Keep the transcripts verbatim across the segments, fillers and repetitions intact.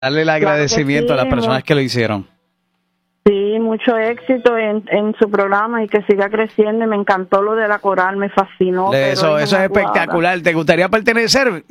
darle el agradecimiento claro sí, a las personas que lo hicieron. Sí, mucho éxito en, en su programa y que siga creciendo. Y me encantó lo de la coral, me fascinó. Eso, eso es espectacular. ¿Te gustaría pertenecer?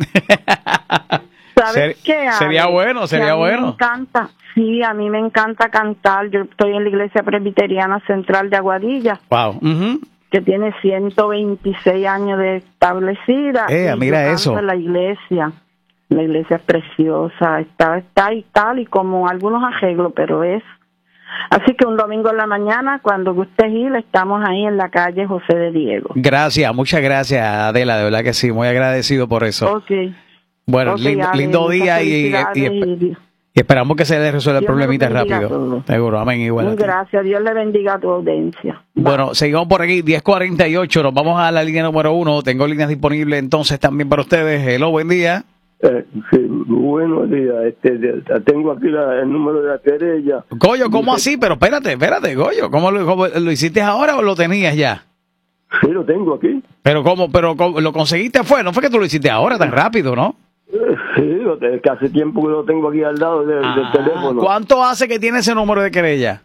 ¿Sabes Ser, qué? Sería bueno, sería a mí bueno. Me encanta, sí, a mí me encanta cantar. Yo estoy en la Iglesia Presbiteriana Central de Aguadilla. Wow. Uh-huh. Que tiene ciento veintiséis años de establecida. Eh, mira eso. En la iglesia. La iglesia es preciosa, está, está y tal y como algunos arreglos, pero es. Así que un domingo en la mañana, cuando guste ir, estamos ahí en la calle José de Diego. Gracias, muchas gracias, Adela, de verdad que sí, muy agradecido por eso. Ok. Bueno, okay, lindo, Ale, lindo día y, y, y, y esperamos que se le resuelva el problemita rápido. Seguro, amén. Igual gracias, Dios le bendiga a tu audiencia. Bueno, Bye. Seguimos por aquí, diez cuarenta y ocho, nos vamos a la línea número uno. Tengo líneas disponibles entonces también para ustedes. Hello, buen día. Eh, sí, buenos días. Este, de, tengo aquí la, el número de la querella. Goyo, ¿cómo Dice, así? Pero espérate, espérate, Goyo. ¿Cómo lo, cómo, lo hiciste ahora o lo tenías ya? Sí, lo tengo aquí. Pero cómo, pero cómo, lo conseguiste fue, no fue que tú lo hiciste ahora tan rápido, ¿no? Eh, sí, es que hace tiempo que lo tengo aquí al lado de, ah, del teléfono. ¿Cuánto hace que tiene ese número de querella?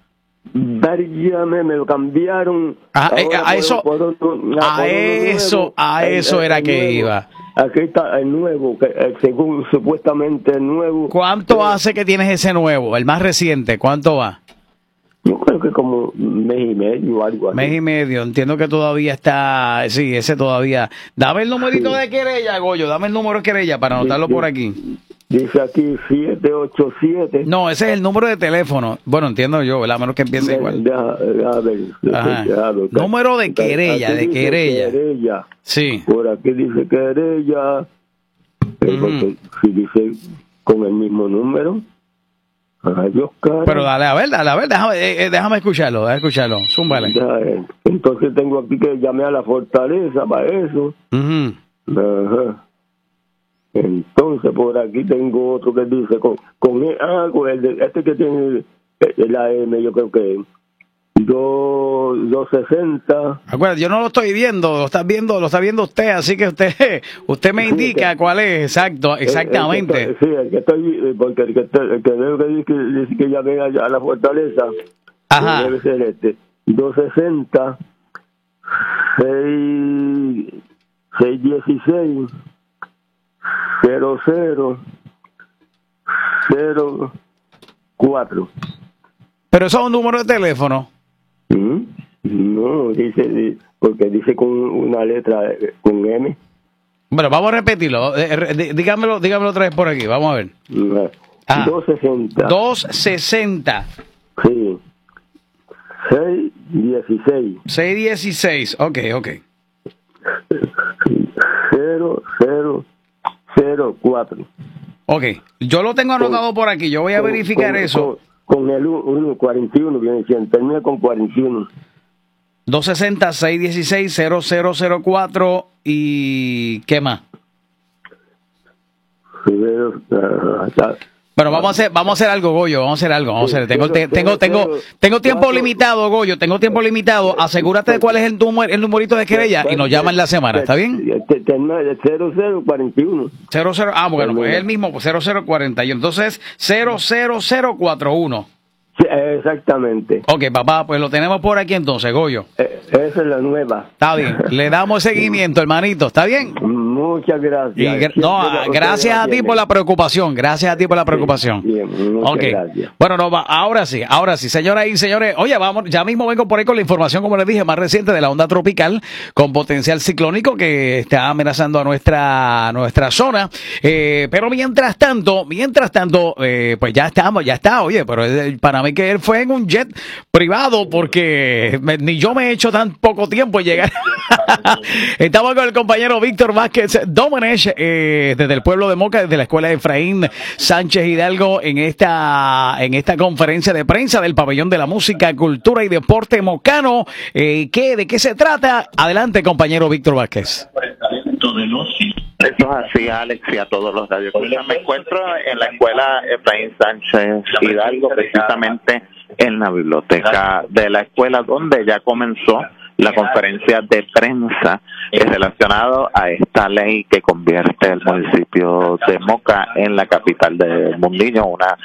Dígame, me lo cambiaron. Ah, eh, a, por, eso, por otro, a, a eso, nuevo, a eso el, era el que nuevo. Iba. Aquí está el nuevo, que según supuestamente el nuevo. ¿Cuánto eh, hace que tienes ese nuevo, el más reciente? ¿Cuánto va? Yo creo que como un mes y medio o algo así. Mes y medio, entiendo que todavía está, sí, ese todavía. Dame el numerito sí. de querella, Goyo, dame el número de querella para anotarlo dice, por aquí. Dice aquí siete ocho siete. No, ese es el número de teléfono. Bueno, entiendo yo, ¿verdad? A menos que empiece deja, igual. Deja, deja ver, deja, deja ver. Número de querella, de querella. querella. Sí. Por aquí dice querella. Mm. Porque si dice con el mismo número. Ay, Dios, pero dale, a ver, dale, a ver, déjame, eh, déjame escucharlo, déjame escucharlo, zúmbale. Entonces tengo aquí que llamé a la fortaleza para eso. Uh-huh. Ajá. Entonces por aquí tengo otro que dice con, con el, ah, con el de, este que tiene la M, yo creo que dos sesenta. Acuérdate, yo no lo estoy viendo, lo estás viendo, lo está viendo usted, así que usted usted me indica sí, cuál es exacto, exactamente. El, el que estoy, sí, el que estoy, porque el que, el que veo que dice que, dice que llamé a, a la fortaleza. Ajá. Debe ser este. dos sesenta, seis dieciséis, cero cero, cero cuatro. Pero eso es un número de teléfono. ¿Mm? No, dice, porque dice con una letra, con M. Bueno, vamos a repetirlo. Dígamelo, dígamelo otra vez por aquí, vamos a ver. Ah, dos sesenta. dos sesenta. Sí. seis dieciséis. seis dieciséis, ok, ok. cero cero cero cuatro. Ok, yo lo tengo anotado con, por aquí, yo voy a con, verificar con, eso. Con, con el uno cuarenta y uno, viene diciendo, termina con cuarenta y uno. dos sesenta, seis dieciséis, cero cero cero cuatro y ¿qué más? Bueno, vamos a hacer, vamos a hacer algo, Goyo, vamos a hacer algo, vamos a hacer. Tengo, te, tengo, tengo, tengo tiempo limitado, Goyo, tengo tiempo limitado. Asegúrate de cuál es el número, el numerito de querella y nos llama en la semana, ¿está bien? cero cero cuarenta y uno. cero cero, ah, bueno, pues es el mismo, pues cero cero cuarenta y uno. Entonces, cero cero cero cuarenta y uno. Sí, exactamente. Ok, papá, pues lo tenemos por aquí entonces, Goyo. Eh, esa es la nueva. Está bien, le damos seguimiento, hermanito, ¿está bien? Muchas gracias. Y gra no, gracias a ti por la preocupación, gracias a ti por la preocupación. Bien, bien, muchas okay. gracias. Bueno, no, ahora sí, ahora sí, señoras y señores, oye, vamos, ya mismo vengo por ahí con la información, como les dije, más reciente de la onda tropical con potencial ciclónico que está amenazando a nuestra, nuestra zona. Eh, pero mientras tanto, mientras tanto, eh, pues ya estamos, ya está, oye, pero para mí que él fue en un jet privado porque me, ni yo me he hecho tan poco tiempo en llegar. Estamos con el compañero Víctor Vázquez Domenech, eh, desde el pueblo de Moca, desde la escuela de Efraín Sánchez Hidalgo, en esta, en esta conferencia de prensa del Pabellón de la Música, Cultura y Deporte Mocano. Eh, ¿qué, ¿De qué se trata? Adelante, compañero Víctor Vázquez. Eso es así, Alex, y a todos los radioescuchas. Me encuentro en la escuela Efraín Sánchez Hidalgo, precisamente en la biblioteca de la escuela, donde ya comenzó la conferencia de prensa relacionado a esta ley que convierte el municipio de Moca en la capital de Mundiño, una